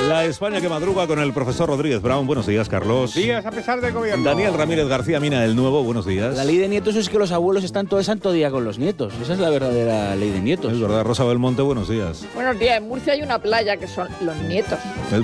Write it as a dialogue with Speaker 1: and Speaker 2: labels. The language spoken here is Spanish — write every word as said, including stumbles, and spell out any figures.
Speaker 1: La España que madruga con el profesor Rodríguez Brown. Buenos días, Carlos.
Speaker 2: Días a pesar del gobierno.
Speaker 1: Daniel Ramírez García Mina del Nuevo. Buenos días.
Speaker 3: La ley de nietos es que los abuelos están todo el santo día con los nietos. Esa es la verdadera ley de nietos.
Speaker 1: Es verdad, Rosa Belmonte. Buenos días.
Speaker 4: Buenos días. En Murcia hay una playa que son los nietos.